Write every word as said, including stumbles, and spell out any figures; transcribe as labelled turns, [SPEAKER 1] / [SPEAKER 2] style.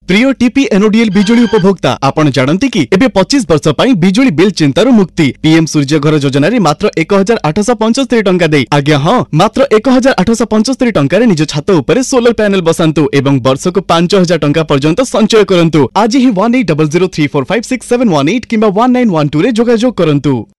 [SPEAKER 1] प्रिय टीपी एनओडीएल बिजुली उपभोक्ता आपण जानती कि एबे पच्चीस वर्ष पई बिजुली बिल चिंतारू मुक्ति पीएम सूर्य घर योजना रे मात्र एक हजार आठ सौ पचहत्तर टंका दे आज्ञा हाँ मात्र एक हजार आठ सौ पचहत्तर टंका रे निज छात उपरे सोलर पैनल बसांतु एवं वर्षको पांच हजार टंका पर्यंत संचय करंतु आज ही one eight zero zero three four five six seven one eight किंबा वन नाइन वन टू रे जोगाजोग करंतु।